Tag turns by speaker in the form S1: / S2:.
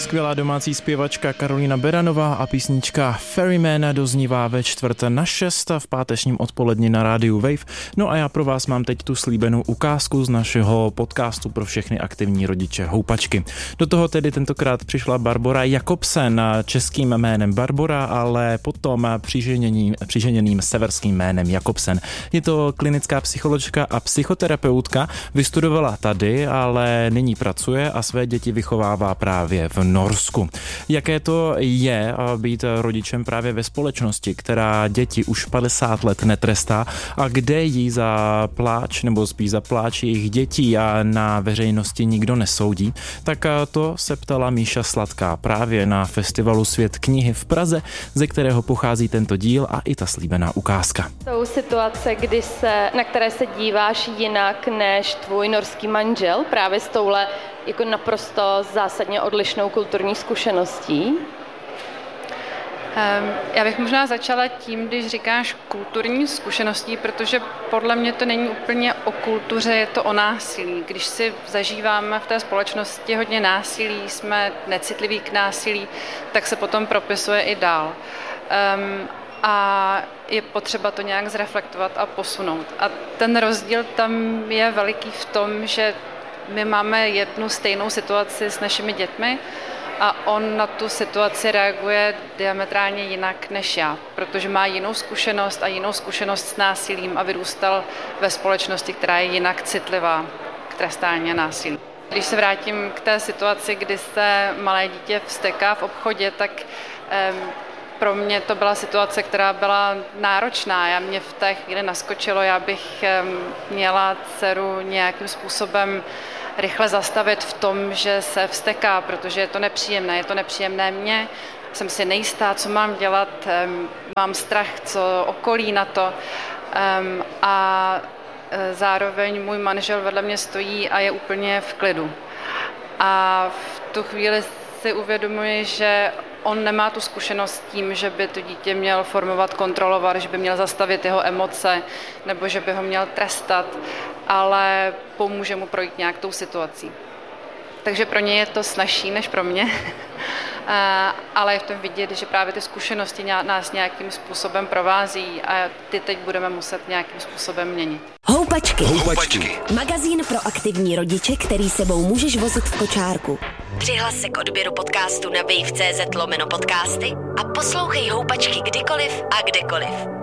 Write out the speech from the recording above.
S1: Skvělá domácí zpěvačka Karolína Beranová a písnička Ferryman doznívá ve 5:45 v pátečním odpoledni na rádiu Wave. No a já pro vás mám teď tu slíbenou ukázku z našeho podcastu pro všechny aktivní rodiče Houpačky. Do toho tedy tentokrát přišla Barbora Jakobsen, českým jménem Barbora, ale potom přiženěným severským jménem Jakobsen. Je to klinická psycholožka a psychoterapeutka, vystudovala tady, ale nyní pracuje a své děti vychovává právě v Norsku. Jaké to je být rodičem právě ve společnosti, která děti už 50 let netrestá a kde jí za pláč nebo spíš za pláč jejich dětí a na veřejnosti nikdo nesoudí, tak to se ptala Míša Sladká právě na festivalu Svět knihy v Praze, ze kterého pochází tento díl a i ta slíbená ukázka.
S2: Jsou situace, na které se díváš jinak než tvůj norský manžel, právě s touhle jako naprosto zásadně odlišnou kulturní zkušeností?
S3: Já bych možná začala tím, když říkáš kulturní zkušeností, protože podle mě to není úplně o kultuře, je to o násilí. Když si zažíváme v té společnosti hodně násilí, jsme necitliví k násilí, tak se potom propisuje i dál. A je potřeba to nějak zreflektovat a posunout. A ten rozdíl tam je veliký v tom, že my máme jednu stejnou situaci s našimi dětmi a on na tu situaci reaguje diametrálně jinak než já, protože má jinou zkušenost a jinou zkušenost s násilím a vyrůstal ve společnosti, která je jinak citlivá k trestání a násilí. Když se vrátím k té situaci, kdy se malé dítě vzteká v obchodě, tak pro mě to byla situace, která byla náročná. Mě v té chvíli naskočilo, já bych měla dceru nějakým způsobem rychle zastavit v tom, že se vzteká, protože je to nepříjemné. Je to nepříjemné mně, jsem si nejistá, co mám dělat, mám strach, co okolí na to a zároveň můj manžel vedle mě stojí a je úplně v klidu. A v tu chvíli si uvědomuji, že on nemá tu zkušenost s tím, že by to dítě měl formovat, kontrolovat, že by měl zastavit jeho emoce nebo že by ho měl trestat, ale pomůže mu projít nějak tou situací. Takže pro ně je to snazší než pro mě, ale je v tom vidět, že právě ty zkušenosti nás nějakým způsobem provází a ty teď budeme muset nějakým způsobem měnit.
S4: Houpačky. Magazín pro aktivní rodiče, který sebou můžeš vozit v kočárku. Přihlas se k odběru podcastu na wave.cz/podcasty a poslouchej Houpačky kdykoliv a kdekoliv.